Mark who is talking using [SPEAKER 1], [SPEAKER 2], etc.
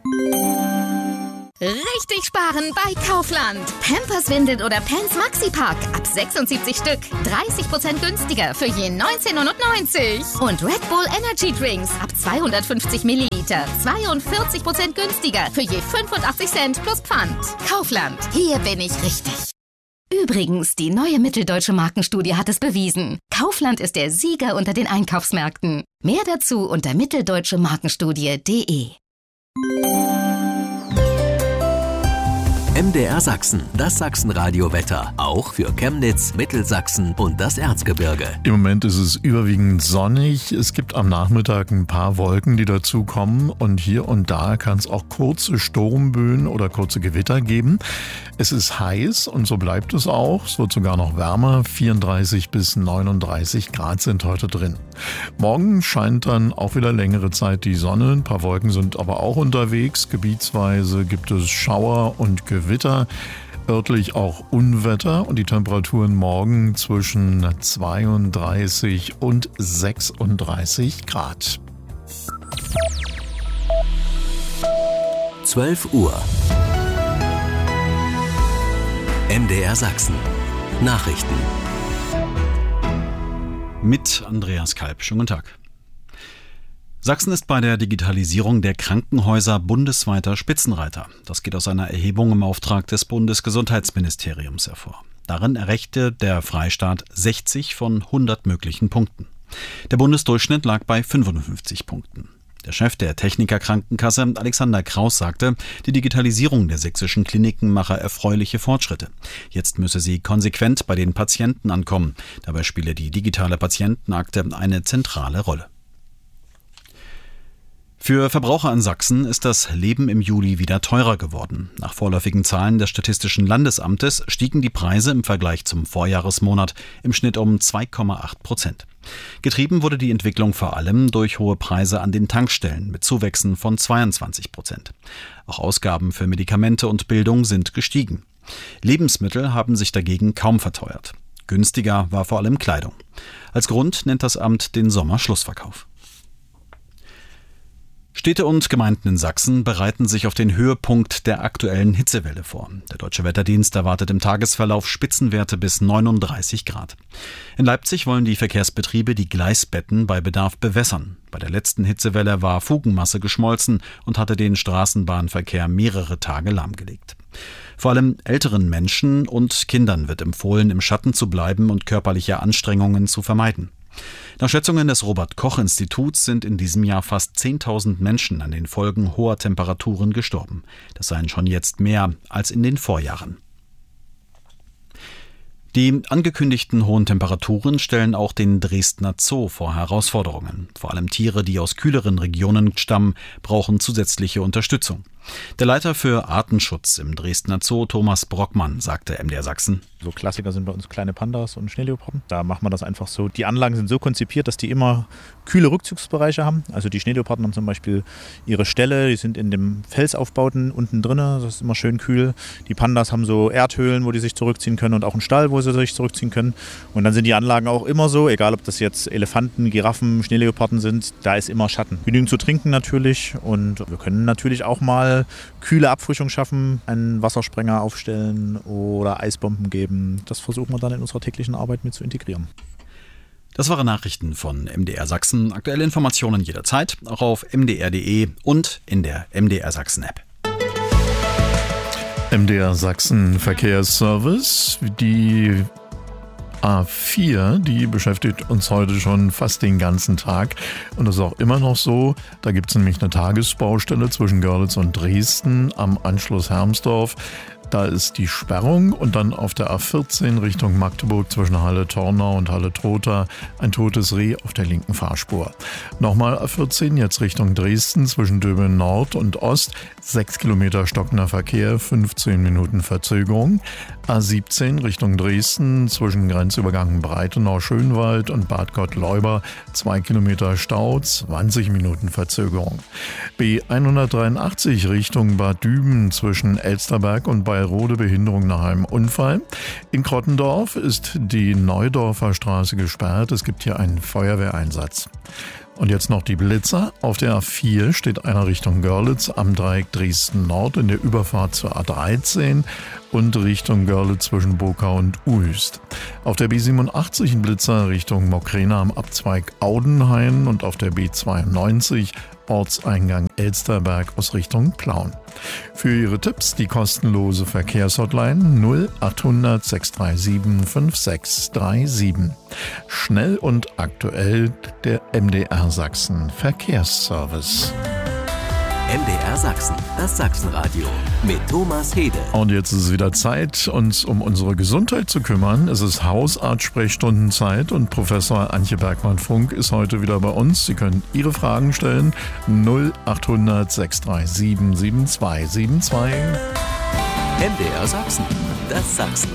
[SPEAKER 1] Richtig sparen bei Kaufland. Pampers-Windeln oder Pants Maxi-Pack ab 76 Stück. 30% günstiger für je 19,99 €. Und Red Bull Energy Drinks ab 250 Milliliter. 42% günstiger für je 85 Cent plus Pfand. Kaufland. Hier bin ich richtig. Übrigens, die neue Mitteldeutsche Markenstudie hat es bewiesen. Kaufland ist der Sieger unter den Einkaufsmärkten. Mehr dazu unter mitteldeutschemarkenstudie.de.
[SPEAKER 2] MDR Sachsen, das Sachsenradio-Wetter. Auch für Chemnitz, Mittelsachsen und das Erzgebirge.
[SPEAKER 3] Im Moment ist es überwiegend sonnig. Es gibt am Nachmittag ein paar Wolken, die dazukommen. Und hier und da kann es auch kurze Sturmböen oder kurze Gewitter geben. Es ist heiß und so bleibt es auch. Es wird sogar noch wärmer. 34 bis 39 Grad sind heute drin. Morgen scheint dann auch wieder längere Zeit die Sonne. Ein paar Wolken sind aber auch unterwegs. Gebietsweise gibt es Schauer und Gewitter, örtlich auch Unwetter und die Temperaturen morgen zwischen 32 und 36 Grad.
[SPEAKER 2] 12 Uhr. MDR Sachsen. Nachrichten.
[SPEAKER 4] Mit Andreas Kalb. Schönen guten Tag. Sachsen ist bei der Digitalisierung der Krankenhäuser bundesweiter Spitzenreiter. Das geht aus einer Erhebung im Auftrag des Bundesgesundheitsministeriums hervor. Darin erreichte der Freistaat 60 von 100 möglichen Punkten. Der Bundesdurchschnitt lag bei 55 Punkten. Der Chef der Techniker Krankenkasse, Alexander Kraus, sagte, die Digitalisierung der sächsischen Kliniken mache erfreuliche Fortschritte. Jetzt müsse sie konsequent bei den Patienten ankommen. Dabei spiele die digitale Patientenakte eine zentrale Rolle. Für Verbraucher in Sachsen ist das Leben im Juli wieder teurer geworden. Nach vorläufigen Zahlen des Statistischen Landesamtes stiegen die Preise im Vergleich zum Vorjahresmonat im Schnitt um 2,8%. Getrieben wurde die Entwicklung vor allem durch hohe Preise an den Tankstellen mit Zuwächsen von 22%. Auch Ausgaben für Medikamente und Bildung sind gestiegen. Lebensmittel haben sich dagegen kaum verteuert. Günstiger war vor allem Kleidung. Als Grund nennt das Amt den Sommerschlussverkauf. Städte und Gemeinden in Sachsen bereiten sich auf den Höhepunkt der aktuellen Hitzewelle vor. Der Deutsche Wetterdienst erwartet im Tagesverlauf Spitzenwerte bis 39 Grad. In Leipzig wollen die Verkehrsbetriebe die Gleisbetten bei Bedarf bewässern. Bei der letzten Hitzewelle war Fugenmasse geschmolzen und hatte den Straßenbahnverkehr mehrere Tage lahmgelegt. Vor allem älteren Menschen und Kindern wird empfohlen, im Schatten zu bleiben und körperliche Anstrengungen zu vermeiden. Nach Schätzungen des Robert-Koch-Instituts sind in diesem Jahr fast 10.000 Menschen an den Folgen hoher Temperaturen gestorben. Das seien schon jetzt mehr als in den Vorjahren. Die angekündigten hohen Temperaturen stellen auch den Dresdner Zoo vor Herausforderungen. Vor allem Tiere, die aus kühleren Regionen stammen, brauchen zusätzliche Unterstützung. Der Leiter für Artenschutz im Dresdner Zoo, Thomas Brockmann, sagte MDR Sachsen:
[SPEAKER 5] So Klassiker sind bei uns kleine Pandas und Schneeleoparden. Da machen wir das einfach so. Die Anlagen sind so konzipiert, dass die immer kühle Rückzugsbereiche haben. Also die Schneeleoparden haben zum Beispiel ihre Ställe, die sind in dem Felsaufbauten unten drin. Das ist immer schön kühl. Die Pandas haben so Erdhöhlen, wo die sich zurückziehen können und auch einen Stall, wo sie sich zurückziehen können. Und dann sind die Anlagen auch immer so, egal ob das jetzt Elefanten, Giraffen, Schneeleoparden sind, da ist immer Schatten. Genügend zu trinken natürlich und wir können natürlich auch mal kühle Abfrischung schaffen, einen Wassersprenger aufstellen oder Eisbomben geben. Das versuchen wir dann in unserer täglichen Arbeit mit zu integrieren.
[SPEAKER 4] Das waren Nachrichten von MDR Sachsen. Aktuelle Informationen jederzeit, auch auf mdr.de und in der MDR Sachsen App.
[SPEAKER 3] MDR Sachsen Verkehrsservice. Die A4, die beschäftigt uns heute schon fast den ganzen Tag und das ist auch immer noch so. Da gibt es nämlich eine Tagesbaustelle zwischen Görlitz und Dresden am Anschluss Hermsdorf. Da ist die Sperrung und dann auf der A14 Richtung Magdeburg zwischen Halle-Tornau und Halle-Trotha ein totes Reh auf der linken Fahrspur. Nochmal A14 jetzt Richtung Dresden zwischen Döbeln Nord und Ost. 6 Kilometer stockender Verkehr, 15 Minuten Verzögerung. A17 Richtung Dresden zwischen Grenzübergang Breitenau-Schönwald und Bad Gottleuba 2 Kilometer Stau, 20 Minuten Verzögerung. B183 Richtung Bad Düben zwischen Elsterberg und Beilrode Behinderung nach einem Unfall. In Krottendorf ist die Neudorfer Straße gesperrt. Es gibt hier einen Feuerwehreinsatz. Und jetzt noch die Blitzer. Auf der A4 steht einer Richtung Görlitz am Dreieck Dresden Nord in der Überfahrt zur A13 und Richtung Görlitz zwischen Bokau und Uhyst. Auf der B87 ein Blitzer Richtung Mokrena am Abzweig Audenhain und auf der B92 Ortseingang Elsterberg aus Richtung Plauen. Für Ihre Tipps die kostenlose Verkehrshotline 0800 637 5637. Schnell und aktuell der MDR Sachsen Verkehrsservice.
[SPEAKER 2] MDR Sachsen, das Sachsenradio mit Thomas Hede.
[SPEAKER 3] Und jetzt ist es wieder Zeit, uns um unsere Gesundheit zu kümmern. Es ist Hausarzt-Sprechstundenzeit und Professor Antje Bergmann-Funk ist heute wieder bei uns. Sie können Ihre Fragen stellen. 0800 637 7272.
[SPEAKER 2] MDR Sachsen, das Sachsen